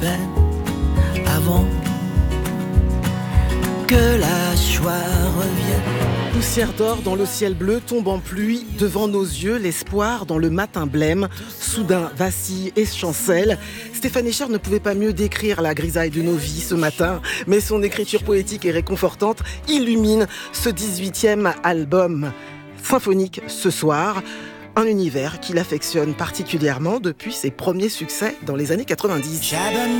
Avant que la joie revienne. Poussière d'or dans le ciel bleu, tombe en pluie devant nos yeux, l'espoir dans le matin blême, soudain vacille et chancelle. Stéphane Echer ne pouvait pas mieux décrire la grisaille de nos vies ce matin, mais son écriture poétique et réconfortante illumine ce 18e album symphonique ce soir. Un univers qu'il affectionne particulièrement depuis ses premiers succès dans les années 90.